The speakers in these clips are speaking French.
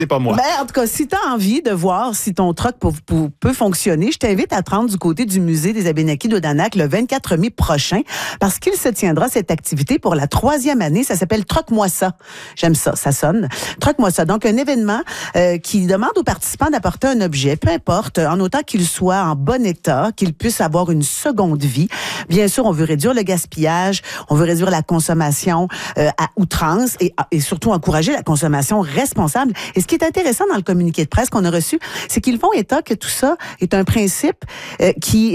C'est pas moi. En tout cas, si tu as envie de voir si ton truck peut fonctionner, je t'invite à te rendre du côté du musée des Abénaquis d'Odanak le 24 mai prochain parce qu'il se tiendra cette activité pour la 3e année. Ça s'appelle Troque-moi ça. J'aime ça, ça sonne. Troque-moi ça. Donc, un événement qui demande aux participants d'apporter un objet, peu importe, en autant qu'il soit en bon état, qu'il puisse avoir une seconde vie. Bien sûr, on veut réduire le gaspillage, on veut réduire la consommation à outrance et surtout encourager la consommation responsable. Et ce qui est intéressant dans le communiqué de presse qu'on a reçu, c'est qu'ils font état que tout ça est un principe qui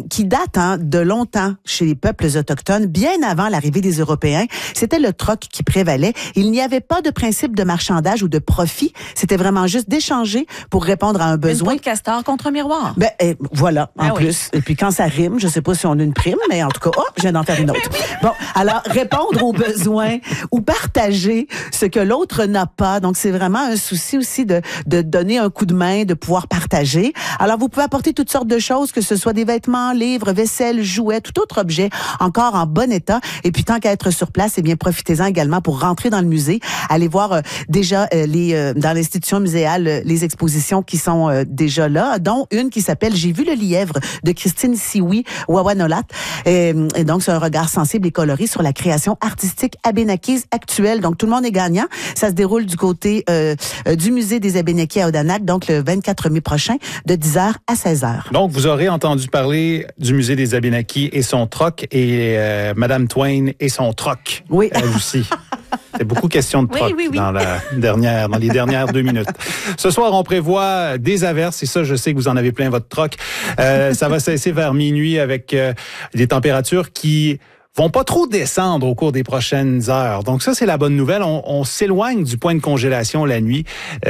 date de longtemps chez les peuples autochtones, bien avant l'arrivée des Européens. C'était le troc qui prévalait. Il n'y avait pas de principe de marchandage ou de profit. C'était vraiment juste d'échanger pour répondre à un besoin. Une peau de castor contre un miroir. Voilà, en plus. Et puis quand ça rime, je sais pas si on a une prime, mais en tout cas, je viens d'en faire une autre. Bon, alors, répondre aux besoins ou partager ce que l'autre n'a pas. Donc, c'est vraiment un souci aussi de donner un coup de main, de pouvoir partager. Alors, vous pouvez apporter toutes sortes de choses, que ce soit des vêtements, livres, vaisselle, jouets, tout autre objet, encore en bon état. Et puis, tant qu'à être sur place, eh bien, profitez-en également pour rentrer dans le musée, aller voir déjà dans l'institution muséale les expositions qui sont déjà là, dont une qui s'appelle « J'ai vu le lièvre » de Christine Sioui Wawanolat. Et donc, c'est un regard sensible et coloré sur la création artistique abénaquise actuelle. Donc, tout le monde est gagnant. Ça se déroule du côté du musée des Abénaquis à Odanak, donc le 24 mai prochain, de 10h à 16h. Donc, vous aurez entendu parler du musée des Abénaquis et son troc et Madame Twain et son troc. Oui. Elle aussi. C'est beaucoup question de troc oui. dans les dernières 2 minutes. Ce soir, on prévoit des averses et ça, je sais que vous en avez plein votre troc. Ça va cesser vers minuit avec des températures qui vont pas trop descendre au cours des prochaines heures. Donc ça, c'est la bonne nouvelle. On s'éloigne du point de congélation la nuit,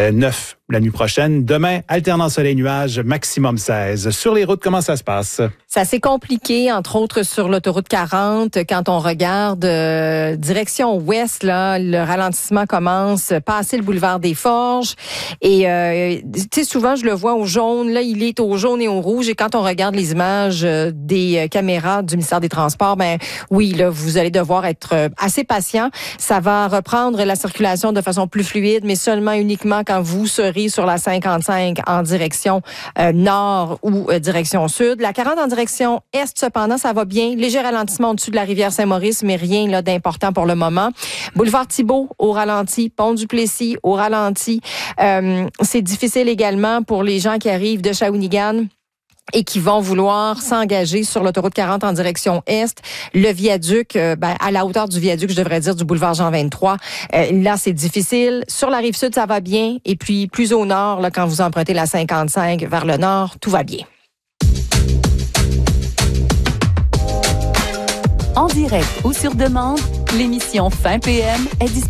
9 la nuit prochaine. Demain, alternance soleil-nuage, maximum 16. Sur les routes, comment ça se passe? C'est assez compliqué, entre autres sur l'autoroute 40. Quand on regarde direction ouest, là, le ralentissement commence, passer le boulevard des Forges. Et tu sais, souvent, je le vois au jaune. Là, il est au jaune et au rouge. Et quand on regarde les images des caméras du ministère des Transports, oui, là, vous allez devoir être assez patient. Ça va reprendre la circulation de façon plus fluide, mais seulement uniquement quand vous serez sur la 55 en direction nord ou direction sud. La 40 en direction est, cependant, ça va bien. Léger ralentissement au-dessus de la rivière Saint-Maurice, mais rien là d'important pour le moment. Boulevard Thibault au ralenti, Pont du Plessis au ralenti. C'est difficile également pour les gens qui arrivent de Shawinigan et qui vont vouloir s'engager sur l'autoroute 40 en direction est. Le viaduc, à la hauteur du viaduc, je devrais dire, du boulevard Jean 23, là, c'est difficile. Sur la Rive-Sud, ça va bien. Et puis, plus au nord, là, quand vous empruntez la 55 vers le nord, tout va bien. En direct ou sur demande, l'émission Fin PM est disponible.